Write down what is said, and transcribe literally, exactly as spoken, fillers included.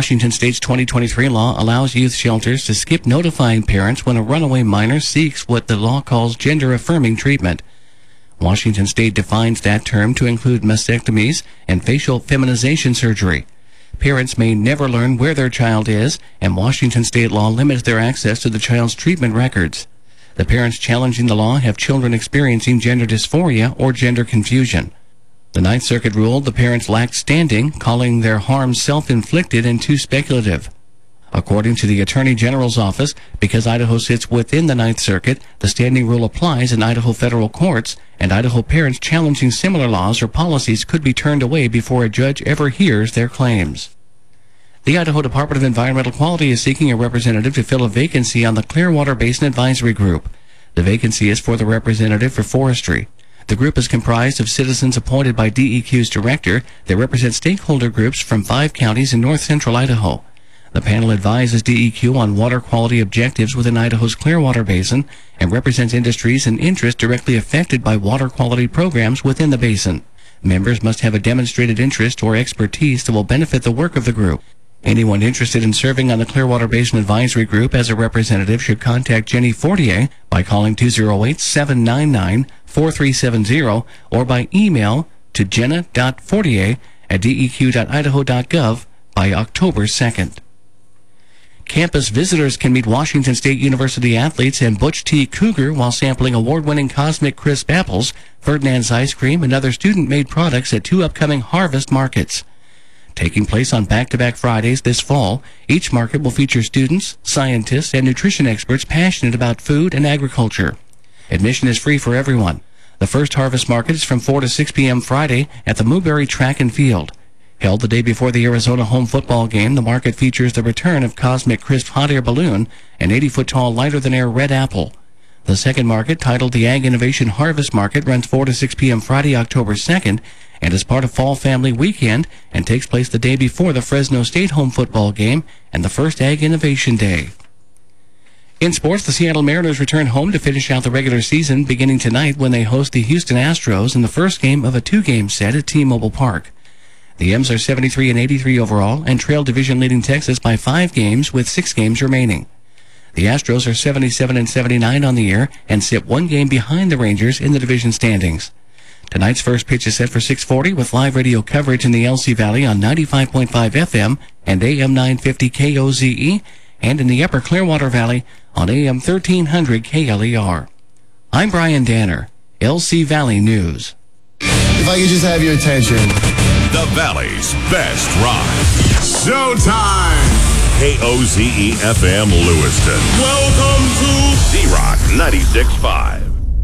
Washington State's twenty twenty-three law allows youth shelters to skip notifying parents when a runaway minor seeks what the law calls gender-affirming treatment. Washington State defines that term to include mastectomies and facial feminization surgery. Parents may never learn where their child is, and Washington State law limits their access to the child's treatment records. The parents challenging the law have children experiencing gender dysphoria or gender confusion. The Ninth Circuit ruled the parents lacked standing, calling their harm self-inflicted and too speculative. According to the Attorney General's office, because Idaho sits within the Ninth Circuit, the standing rule applies in Idaho federal courts, and Idaho parents challenging similar laws or policies could be turned away before a judge ever hears their claims. The Idaho Department of Environmental Quality is seeking a representative to fill a vacancy on the Clearwater Basin Advisory Group. The vacancy is for the representative for forestry. The group is comprised of citizens appointed by D E Q's director that represent stakeholder groups from five counties in north-central Idaho. The panel advises D E Q on water quality objectives within Idaho's Clearwater Basin and represents industries and interests directly affected by water quality programs within the basin. Members must have a demonstrated interest or expertise that will benefit the work of the group. Anyone interested in serving on the Clearwater Basin Advisory Group as a representative should contact Jenny Fortier by calling two oh eight, seven nine nine, four three seven zero or by email to jenna dot fortier at d e q dot idaho dot gov by October second. Campus visitors can meet Washington State University athletes and Butch T. Cougar while sampling award-winning Cosmic Crisp apples, Ferdinand's ice cream, and other student-made products at two upcoming harvest markets. Taking place on back-to-back Fridays this fall, each market will feature students, scientists, and nutrition experts passionate about food and agriculture. Admission is free for everyone. The first harvest market is from four to six p.m. Friday at the Mooberry Track and Field. Held the day before the Arizona home football game, the market features the return of Cosmic Crisp Hot Air Balloon, an eighty-foot-tall lighter-than-air red apple. The second market, titled the Ag Innovation Harvest Market, runs four to six p.m. Friday, October second, and is part of Fall Family Weekend and takes place the day before the Fresno State home football game and the first Ag Innovation Day. In sports, the Seattle Mariners return home to finish out the regular season beginning tonight when they host the Houston Astros in the first game of a two-game set at T-Mobile Park. The M's are seventy-three and eighty-three overall and trail division-leading Texas by five games with six games remaining. The Astros are seventy-seven and seventy-nine on the year and sit one game behind the Rangers in the division standings. Tonight's first pitch is set for six forty with live radio coverage in the L C Valley on ninety-five point five F M and A M nine fifty K O Z E and in the Upper Clearwater Valley on A M thirteen hundred K L E R. I'm Brian Danner, L C Valley News. If I could just have your attention. The Valley's best rock. Showtime! K O Z E F M Lewiston. Welcome to Z-Rock ninety-six point five.